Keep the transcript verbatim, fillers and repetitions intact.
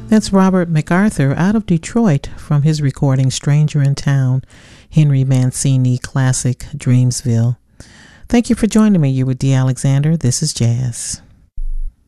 That's Robert MacArthur out of Detroit from his recording Stranger in Town, Henry Mancini classic Dreamsville. Thank you for joining me. You're with Dee Alexander. This is Jazz.